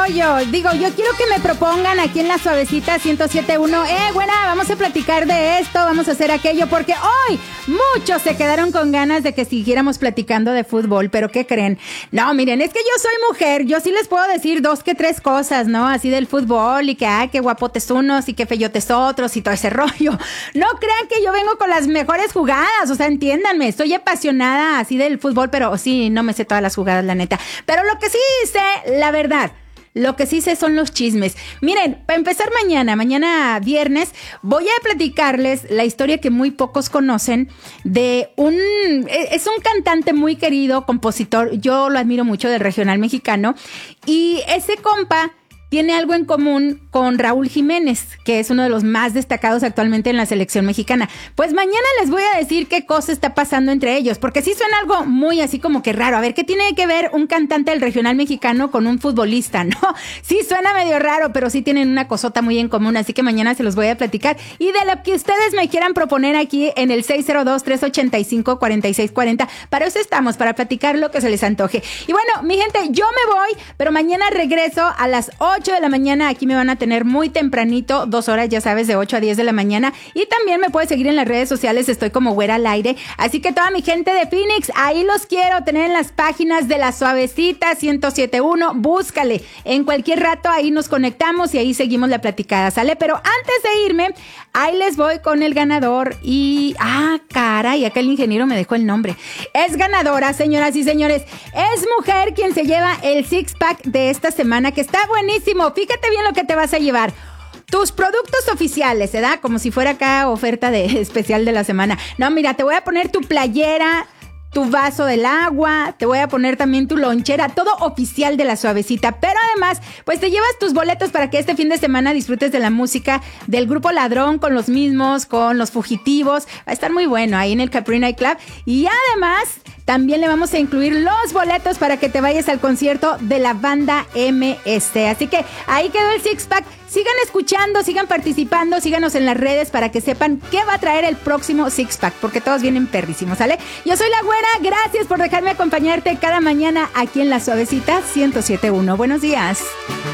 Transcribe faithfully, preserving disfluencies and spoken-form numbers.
rollo? Digo, yo quiero que me propongan aquí en la Suavecita ciento siete punto uno, eh, buena, vamos a platicar de esto, vamos a hacer aquello, porque hoy muchos se quedaron con ganas de que siguiéramos platicando de fútbol, pero ¿qué creen? No, miren, es que yo soy mujer, yo sí les puedo decir dos que tres cosas, ¿no? Así del fútbol y que, ay, qué guapotes unos y qué feyotes otros y todo ese rollo. No crean que yo vengo con las mejores jugadas, o sea, entiéndanme, estoy apasionada así del fútbol, pero sí, no me sé todas las jugadas, la neta. Pero lo que sí sé, la verdad, lo que sí sé son los chismes. Miren, para empezar mañana, mañana viernes, voy a platicarles la historia que muy pocos conocen de un... Es un cantante muy querido, compositor, yo lo admiro mucho, del regional mexicano, y ese compa tiene algo en común con Raúl Jiménez, que es uno de los más destacados actualmente en la selección mexicana. Pues mañana les voy a decir qué cosa está pasando entre ellos, porque sí suena algo muy así como que raro. A ver, ¿qué tiene que ver un cantante del regional mexicano con un futbolista, no? Sí suena medio raro, pero sí tienen una cosota muy en común, así que mañana se los voy a platicar. Y de lo que ustedes me quieran proponer aquí en el seis cero dos, tres ocho cinco, cuatro seis cuatro cero, para eso estamos, para platicar lo que se les antoje. Y bueno, mi gente, yo me voy, pero mañana regreso a las ocho de la mañana. Aquí me van a tener muy tempranito, dos horas, ya sabes, de ocho a diez de la mañana. Y también me puedes seguir en las redes sociales, estoy como Güera al Aire. Así que toda mi gente de Phoenix, ahí los quiero tener en las páginas de la Suavecita ciento siete punto uno. Búscale. En cualquier rato ahí nos conectamos y ahí seguimos la platicada, ¿sale? Pero antes de irme, ahí les voy con el ganador. Y, ah, caray, acá el ingeniero me dejó el nombre. Es ganadora, señoras y señores. Es mujer quien se lleva el six pack de esta semana, que está buenísimo. Fíjate bien lo que te vas a llevar. Tus productos oficiales, ¿verdad? Como si fuera acá oferta de especial de la semana. No, mira, te voy a poner tu playera, tu vaso del agua, te voy a poner también tu lonchera, todo oficial de la Suavecita. Pero además, pues te llevas tus boletos para que este fin de semana disfrutes de la música del Grupo Ladrón, con los mismos, con los Fugitivos. Va a estar muy bueno ahí en el Capri Night Club. Y además, también le vamos a incluir los boletos para que te vayas al concierto de la banda M S. Así que ahí quedó el six pack. Sigan escuchando, sigan participando, síganos en las redes para que sepan qué va a traer el próximo six pack, porque todos vienen perrísimos, ¿sale? Yo soy la Güera, gracias por dejarme acompañarte cada mañana aquí en la Suavecita ciento siete punto uno. Buenos días.